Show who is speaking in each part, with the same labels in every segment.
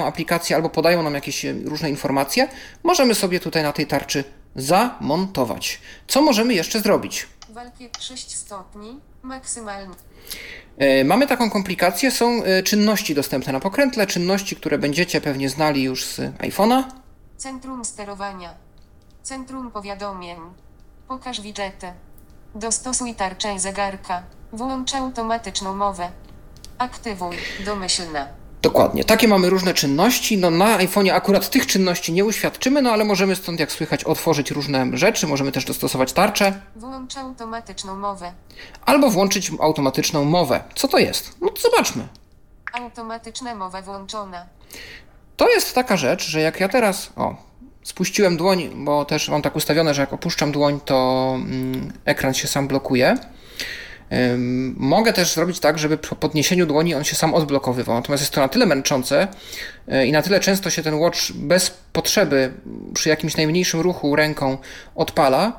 Speaker 1: podają aplikacje albo podają nam jakieś różne informacje, możemy sobie tutaj na tej tarczy zamontować. Co możemy jeszcze zrobić?
Speaker 2: Walkiet 6 stopni, maksymalnie.
Speaker 1: Mamy taką komplikację, są czynności dostępne na pokrętle, czynności, które będziecie pewnie znali już z iPhone'a.
Speaker 2: Centrum sterowania. Centrum powiadomień. Pokaż widgety. Dostosuj tarczę zegarka. Włącz automatyczną mowę. Aktywuj. Domyślna.
Speaker 1: Dokładnie. Takie mamy różne czynności. No na iPhone'ie akurat tych czynności nie uświadczymy, no ale możemy stąd, jak słychać, otworzyć różne rzeczy. Możemy też dostosować tarczę.
Speaker 2: Włącz automatyczną mowę.
Speaker 1: Albo włączyć automatyczną mowę. Co to jest? No to zobaczmy.
Speaker 2: Automatyczna mowa włączona.
Speaker 1: To jest taka rzecz, że jak ja teraz spuściłem dłoń, bo też mam tak ustawione, że jak opuszczam dłoń, to ekran się sam blokuje. Mogę też zrobić tak, żeby po podniesieniu dłoni on się sam odblokowywał. Natomiast jest to na tyle męczące i na tyle często się ten watch bez potrzeby przy jakimś najmniejszym ruchu ręką odpala,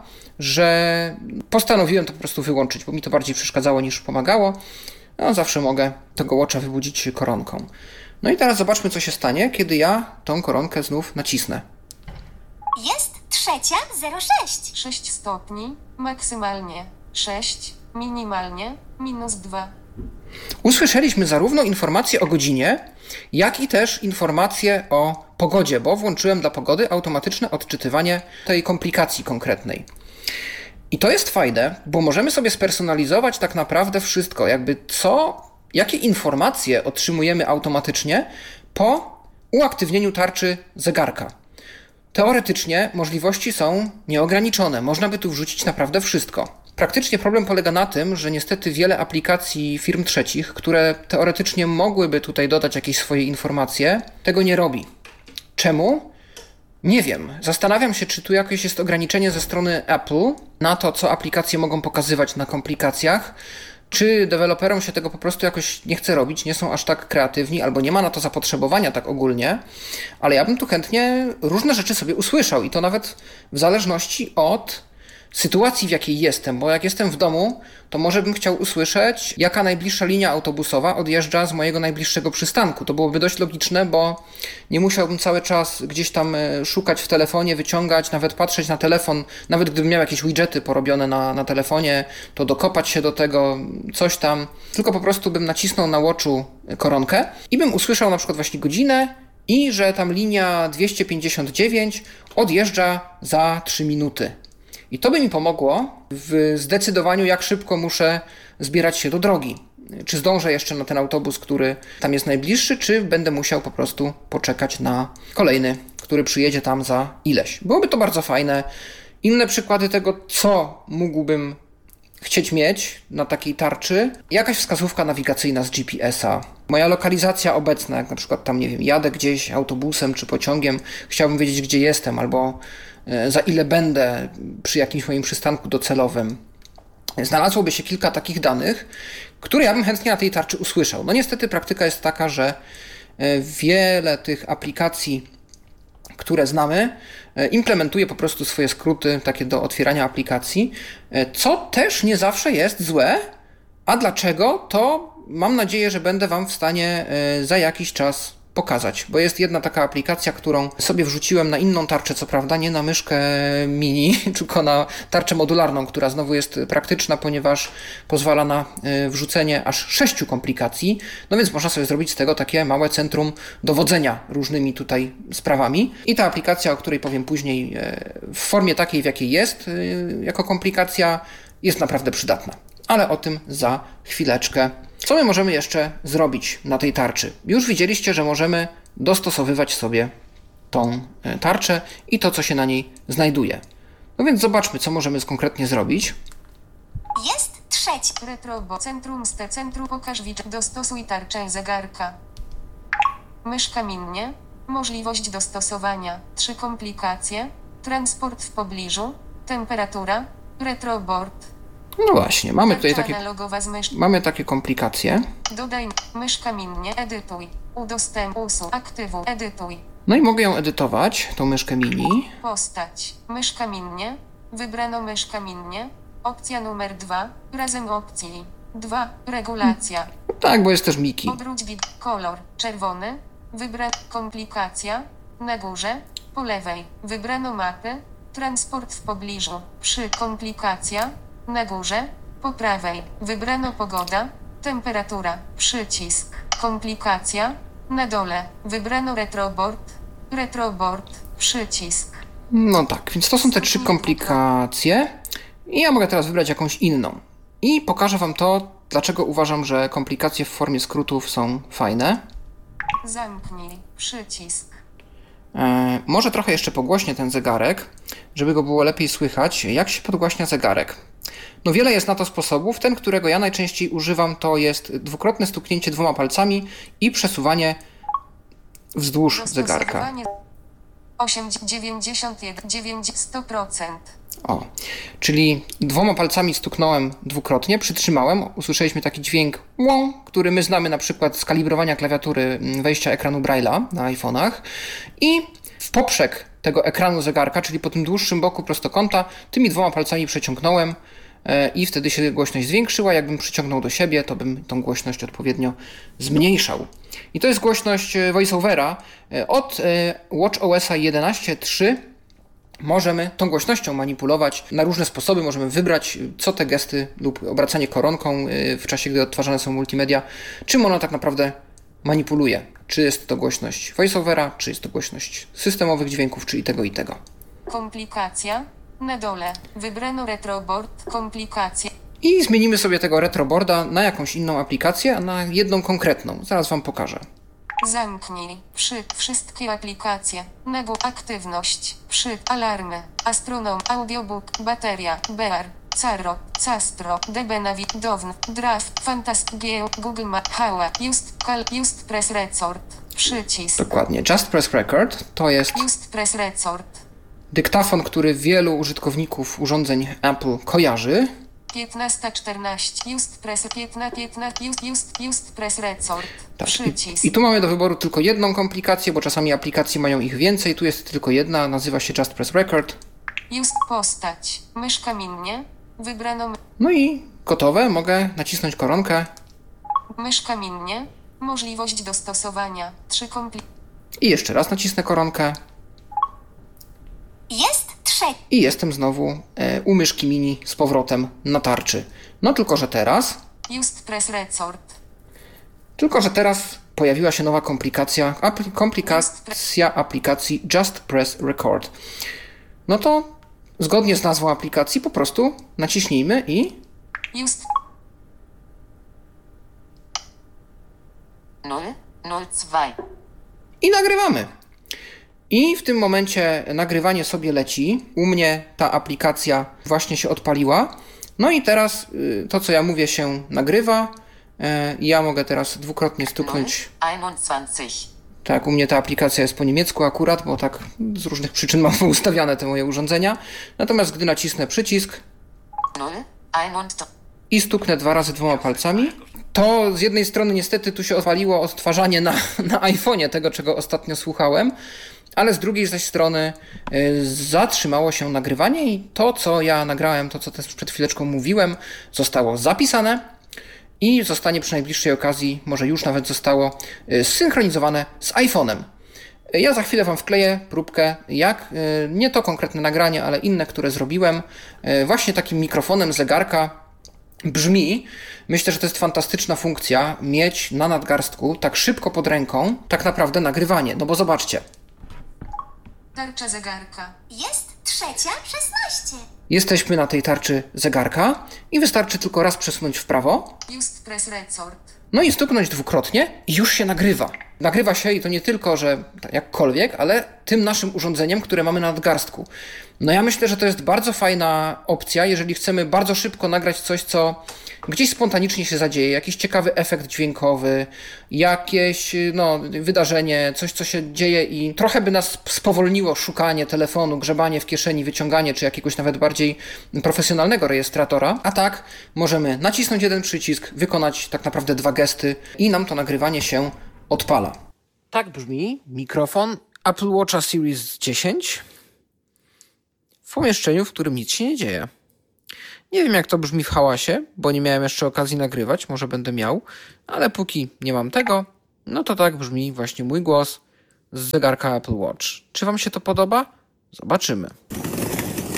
Speaker 1: że postanowiłem to po prostu wyłączyć, bo mi to bardziej przeszkadzało niż pomagało. No, zawsze mogę tego watcha wybudzić koronką. No i teraz zobaczmy, co się stanie, kiedy ja tą koronkę znów nacisnę.
Speaker 3: Jest 3:06.
Speaker 2: 6 stopni, maksymalnie 6, minimalnie -2.
Speaker 1: Usłyszeliśmy zarówno informacje o godzinie, jak i też informacje o pogodzie, bo włączyłem dla pogody automatyczne odczytywanie tej komplikacji konkretnej. I to jest fajne, bo możemy sobie spersonalizować tak naprawdę wszystko, jakie informacje otrzymujemy automatycznie po uaktywnieniu tarczy zegarka. Teoretycznie możliwości są nieograniczone, można by tu wrzucić naprawdę wszystko. Praktycznie problem polega na tym, że niestety wiele aplikacji firm trzecich, które teoretycznie mogłyby tutaj dodać jakieś swoje informacje, tego nie robi. Czemu? Nie wiem. Zastanawiam się, czy tu jakieś jest ograniczenie ze strony Apple na to, co aplikacje mogą pokazywać na komplikacjach, czy deweloperom się tego po prostu jakoś nie chce robić, nie są aż tak kreatywni, albo nie ma na to zapotrzebowania tak ogólnie, ale ja bym tu chętnie różne rzeczy sobie usłyszał i to nawet w zależności od sytuacji, w jakiej jestem, bo jak jestem w domu, to może bym chciał usłyszeć, jaka najbliższa linia autobusowa odjeżdża z mojego najbliższego przystanku. To byłoby dość logiczne, bo nie musiałbym cały czas gdzieś tam szukać w telefonie, wyciągać, nawet patrzeć na telefon, nawet gdybym miał jakieś widgety porobione na telefonie, to dokopać się do tego, coś tam, tylko po prostu bym nacisnął na watchu koronkę i bym usłyszał na przykład właśnie godzinę i że tam linia 259 odjeżdża za 3 minuty. I to by mi pomogło w zdecydowaniu, jak szybko muszę zbierać się do drogi. Czy zdążę jeszcze na ten autobus, który tam jest najbliższy, czy będę musiał po prostu poczekać na kolejny, który przyjedzie tam za ileś. Byłoby to bardzo fajne. Inne przykłady tego, co mógłbym chcieć mieć na takiej tarczy, jakaś wskazówka nawigacyjna z GPS-a. Moja lokalizacja obecna, jak na przykład tam, nie wiem, jadę gdzieś autobusem czy pociągiem, chciałbym wiedzieć, gdzie jestem, albo za ile będę przy jakimś moim przystanku docelowym. Znalazłoby się kilka takich danych, które ja bym chętnie na tej tarczy usłyszał. No niestety praktyka jest taka, że wiele tych aplikacji, które znamy, implementuje po prostu swoje skróty takie do otwierania aplikacji, co też nie zawsze jest złe. A dlaczego? To mam nadzieję, że będę Wam w stanie za jakiś czas pokazać, bo jest jedna taka aplikacja, którą sobie wrzuciłem na inną tarczę, co prawda nie na myszkę mini, tylko na tarczę modularną, która znowu jest praktyczna, ponieważ pozwala na wrzucenie aż 6 komplikacji, no więc można sobie zrobić z tego takie małe centrum dowodzenia różnymi tutaj sprawami. I ta aplikacja, o której powiem później, w formie takiej, w jakiej jest, jako komplikacja, jest naprawdę przydatna. Ale o tym za chwileczkę. Co my możemy jeszcze zrobić na tej tarczy? Już widzieliście, że możemy dostosowywać sobie tą tarczę i to, co się na niej znajduje. No więc zobaczmy, co możemy konkretnie zrobić.
Speaker 3: Jest 3.
Speaker 2: Retrobo. Centrum pokaż widget. Dostosuj tarczę zegarka. Myszka minnie. Możliwość dostosowania. 3 komplikacje. Transport w pobliżu. Temperatura. Retroboard.
Speaker 1: No właśnie, mamy tutaj
Speaker 2: mamy
Speaker 1: takie komplikacje.
Speaker 2: Dodaj myszka minnie, edytuj, aktywuj, edytuj.
Speaker 1: No i mogę ją edytować, tą myszkę mini.
Speaker 2: Postać, myszka minnie, wybrano myszka minnie, opcja numer 2, razem opcji 2, regulacja.
Speaker 1: Tak, bo jest też Miki.
Speaker 2: Odwróć kolor, czerwony, Komplikacja. Na górze. Po lewej. Wybrano mapy. Transport w pobliżu. Komplikacja. Na górze. Po prawej. Wybrano pogoda. Temperatura. Przycisk. Komplikacja. Na dole. Wybrano retroboard. Przycisk.
Speaker 1: No tak, więc to są te 3 komplikacje. I ja mogę teraz wybrać jakąś inną. I pokażę Wam to, dlaczego uważam, że komplikacje w formie skrótów są fajne.
Speaker 2: Zamknij. Przycisk.
Speaker 1: Może trochę jeszcze pogłośnię ten zegarek, żeby go było lepiej słychać. Jak się podgłaśnia zegarek? No wiele jest na to sposobów. Ten, którego ja najczęściej używam, to jest dwukrotne stuknięcie 2 palcami i przesuwanie wzdłuż zegarka.
Speaker 2: 100%.
Speaker 1: O, czyli 2 palcami stuknąłem dwukrotnie, przytrzymałem, usłyszeliśmy taki dźwięk wow, który my znamy na przykład z kalibrowania klawiatury wejścia ekranu Braille'a na iPhone'ach i w poprzek tego ekranu zegarka, czyli po tym dłuższym boku prostokąta, tymi 2 palcami przeciągnąłem i wtedy się głośność zwiększyła. Jakbym przyciągnął do siebie, to bym tą głośność odpowiednio zmniejszał. I to jest głośność voiceovera. Od watchOS 11.3 możemy tą głośnością manipulować na różne sposoby. Możemy wybrać, co te gesty lub obracanie koronką w czasie, gdy odtwarzane są multimedia, czym ona tak naprawdę manipuluje. Czy jest to głośność voiceovera, czy jest to głośność systemowych dźwięków, czy i tego, i tego.
Speaker 2: Komplikacja. Na dole. Wybrano retroboard. Komplikacja.
Speaker 1: I zmienimy sobie tego retroboarda na jakąś inną aplikację, a na jedną konkretną. Zaraz Wam pokażę.
Speaker 2: Zamknij. Wszystkie aplikacje. Aktywność. Alarmy. Astronom. Audiobook. Bateria. Bear. Caro. Castro. Debenavi. Down. Draft. Fantast. Google Map. Hała. Just Press Record. Przycisk.
Speaker 1: Dokładnie. Just Press Record to jest
Speaker 2: Just Press Record.
Speaker 1: dyktafon, który wielu użytkowników urządzeń Apple kojarzy.
Speaker 2: 15:14. Just Press 15. Just Press Record.
Speaker 1: Tak.
Speaker 2: Przycisk.
Speaker 1: I tu mamy do wyboru tylko jedną komplikację, bo czasami aplikacje mają ich więcej. Tu jest tylko jedna, nazywa się Just Press Record.
Speaker 2: Just postać. Mysz kamiennie. Wybrano
Speaker 1: No i gotowe. Mogę nacisnąć koronkę
Speaker 2: mysz kamiennie. Możliwość dostosowania. 3
Speaker 1: i jeszcze raz nacisnę koronkę.
Speaker 3: Jest 3.
Speaker 1: I jestem znowu u myszki mini z powrotem na tarczy. No tylko, że teraz pojawiła się nowa komplikacja aplikacji Just Press Record. No to zgodnie z nazwą aplikacji po prostu naciśnijmy i
Speaker 2: 002.
Speaker 1: i nagrywamy. I w tym momencie nagrywanie sobie leci. U mnie ta aplikacja właśnie się odpaliła. No i teraz to, co ja mówię, się nagrywa. Ja mogę teraz dwukrotnie stuknąć.
Speaker 2: 21.
Speaker 1: Tak, u mnie ta aplikacja jest po niemiecku akurat, bo tak z różnych przyczyn mam ustawiane te moje urządzenia. Natomiast gdy nacisnę przycisk i stuknę 2 razy 2 palcami, to z jednej strony niestety tu się odpaliło odtwarzanie na iPhone'ie tego, czego ostatnio słuchałem, ale z drugiej zaś strony zatrzymało się nagrywanie i to, co ja nagrałem, to, co też przed chwileczką mówiłem, zostało zapisane i zostanie przy najbliższej okazji, może już nawet zostało zsynchronizowane z iPhone'em. Ja za chwilę Wam wkleję próbkę, jak nie to konkretne nagranie, ale inne, które zrobiłem, właśnie takim mikrofonem zegarka brzmi. Myślę, że to jest fantastyczna funkcja, mieć na nadgarstku tak szybko pod ręką tak naprawdę nagrywanie. No bo zobaczcie.
Speaker 2: Tarcza zegarka.
Speaker 3: Jest 3:16.
Speaker 1: Jesteśmy na tej tarczy zegarka i wystarczy tylko raz przesunąć w prawo.
Speaker 2: Just Press Record.
Speaker 1: No i stuknąć dwukrotnie i już się nagrywa. Nagrywa się i to nie tylko, że jakkolwiek, ale tym naszym urządzeniem, które mamy na nadgarstku. No ja myślę, że to jest bardzo fajna opcja, jeżeli chcemy bardzo szybko nagrać coś, co gdzieś spontanicznie się zadzieje, jakiś ciekawy efekt dźwiękowy, jakieś wydarzenie, coś, co się dzieje i trochę by nas spowolniło szukanie telefonu, grzebanie w kieszeni, wyciąganie, czy jakiegoś nawet bardziej profesjonalnego rejestratora. A tak możemy nacisnąć jeden przycisk, wykonać tak naprawdę 2 gesty i nam to nagrywanie się odpala. Tak brzmi mikrofon Apple Watcha Series 10 w pomieszczeniu, w którym nic się nie dzieje. Nie wiem, jak to brzmi w hałasie, bo nie miałem jeszcze okazji nagrywać, może będę miał, ale póki nie mam tego, No to tak brzmi właśnie mój głos z zegarka Apple Watch. Czy Wam się to podoba? Zobaczymy.